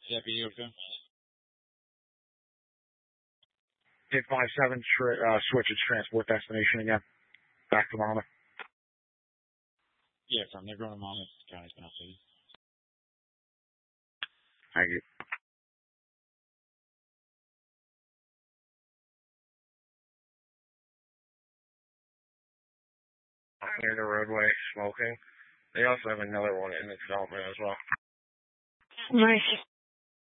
Deputy Oakton. 857, switch its transport destination again. Back to Monmouth. Yeah, from there going to Monmouth County's been updated. Thank you. Near the roadway, smoking. They also have another one in the development as well. Nice.